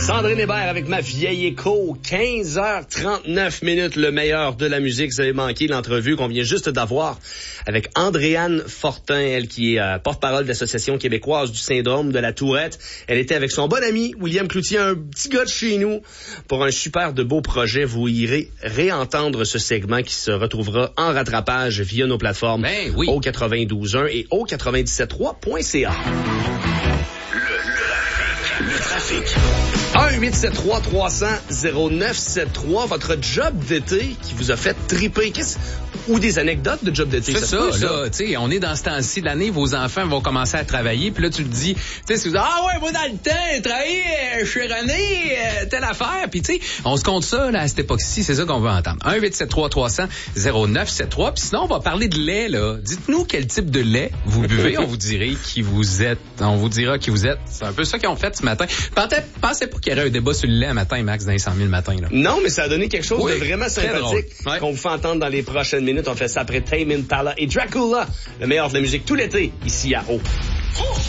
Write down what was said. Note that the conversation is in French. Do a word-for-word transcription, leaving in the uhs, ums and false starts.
Sandrine Hébert avec Ma vieille écho, quinze heures trente-neuf minutes, le meilleur de la musique. Vous avez manqué l'entrevue qu'on vient juste d'avoir avec Andréane Fortin, elle qui est euh, porte-parole de l'Association québécoise du syndrome de la Tourette. Elle était avec son bon ami William Cloutier, un petit gars de chez nous, pour un super de beau projet. Vous irez réentendre ce segment qui se retrouvera en rattrapage via nos plateformes ben, oui. au quatre-vingt-douze un et au quatre-vingt-dix-sept trois point c a. Le trafic. un huit sept trois trois cents zéro neuf sept trois, votre job d'été qui vous a fait triper. Qu'est-ce... Ou des anecdotes de job d'été. C'est ça, peut, ça, là, tu sais, on est dans ce temps-ci de l'année, vos enfants vont commencer à travailler, puis là, tu le dis, tu sais, si vous dites, ah ouais, moi, dans le temps, travailler euh, chez René, euh, telle affaire, puis tu sais, on se compte ça, là, à cette époque-ci, c'est ça qu'on veut entendre. un huit sept trois trois cents zéro neuf sept trois, puis sinon, on va parler de lait, là. Dites-nous quel type de lait vous buvez, on vous dirait qui vous êtes, on vous dira qui vous êtes. C'est un peu ça qu'ils ont fait ce matin. Pensez, pensez pas qu'il y aurait un débat sur le lait un matin, Max, dans les cent mille matin, là. Non, mais ça a donné quelque chose oui, de vraiment sympathique ouais. qu'on vous fait entendre dans les prochaines minutes. On fait ça après Tame Impala et Dracula, le meilleur de la musique tout l'été, ici à O.